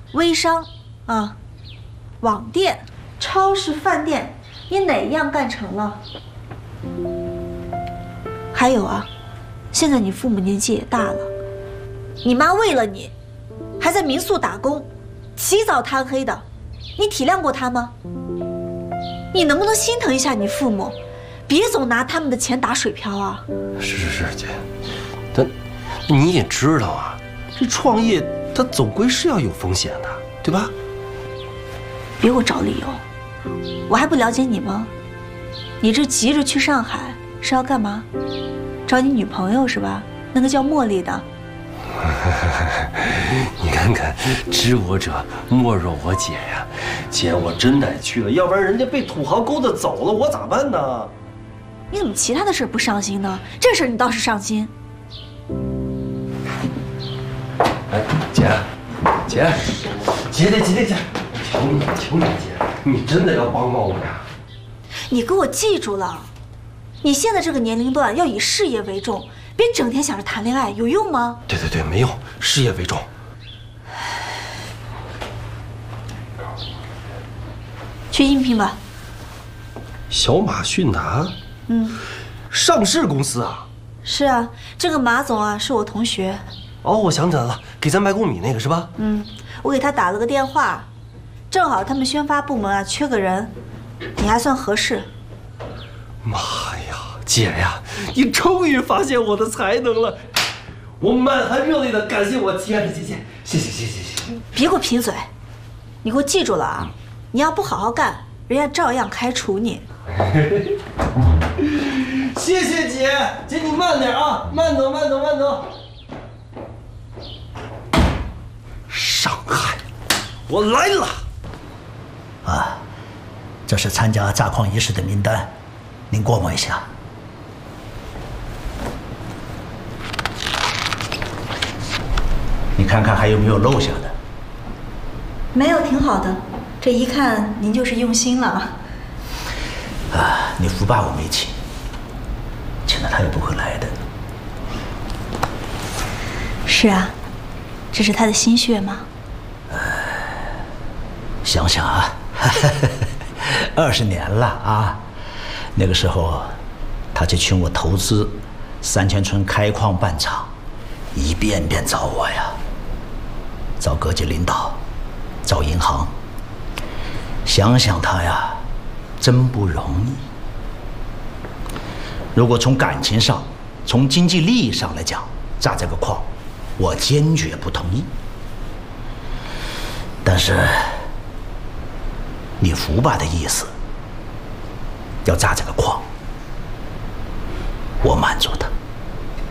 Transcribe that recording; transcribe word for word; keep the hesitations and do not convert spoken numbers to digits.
微商，啊，网店、超市、饭店，你哪一样干成了？还有啊，现在你父母年纪也大了，你妈为了你，还在民宿打工，起早贪黑的，你体谅过她吗？你能不能心疼一下你父母，别总拿他们的钱打水漂啊！ 是是是，姐，但你也知道啊，这创业它总归是要有风险的，对吧？ 别给我找理由，我还不了解你吗？你这急着去上海是要干嘛？找你女朋友是吧？那个叫茉莉的。 你看看，知我者莫若我姐呀！姐，我真得去了，要不然人家被土豪勾搭走了，我咋办呢？ 你怎么其他的事不上心呢？这事儿你倒是上心。 哎，姐，姐，姐姐姐姐姐，求你了，求你了，姐，你真的要帮帮我呀！ 你给我记住了，你现在这个年龄段要以事业为重，别整天想着谈恋爱，有用吗？ 对对对，没用，事业为重。 去应聘吧。 小马迅达， 嗯， 上市公司啊？ 是啊，这个马总啊是我同学。 哦，我想起来了，给咱卖贡米那个是吧？ 嗯，我给他打了个电话，正好他们宣发部门啊缺个人，你还算合适。 妈呀，姐呀，你终于发现我的才能了！我满含热泪的感谢我亲爱的姐姐，谢谢谢谢谢谢。 别给我贫嘴，你给我记住了啊！你要不好好干，人家照样开除你。 谢谢姐，姐你慢点啊，慢走慢走慢走。上海，我来了。 啊，这是参加炸矿仪式的名单，您过目一下。你看看还有没有漏下的？ 没有，挺好的。这一看您就是用心了。 啊，你福爸我没请，请了他也不会来的。 是啊，这是他的心血吗？ 呃，想想啊，二十年了啊，那个时候他就请我投资三千村开矿办厂，一遍遍找我呀，找各级领导，找银行。想想他呀，真不容易。如果从感情上、从经济利益上来讲，炸这个矿，我坚决不同意。但是，你福爸的意思，要炸这个矿，我满足他。